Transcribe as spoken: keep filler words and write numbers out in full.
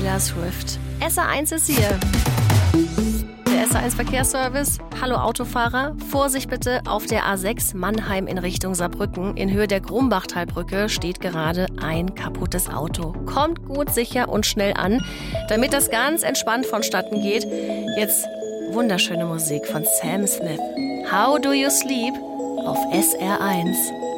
Taylor Swift. S R eins ist hier. Der S R eins Verkehrsservice. Hallo Autofahrer, Vorsicht bitte auf der A sechs Mannheim in Richtung Saarbrücken. In Höhe der Grumbachtalbrücke steht gerade ein kaputtes Auto. Kommt gut, sicher und schnell an, damit das ganz entspannt vonstatten geht. Jetzt wunderschöne Musik von Sam Smith. How Do You Sleep auf S R eins.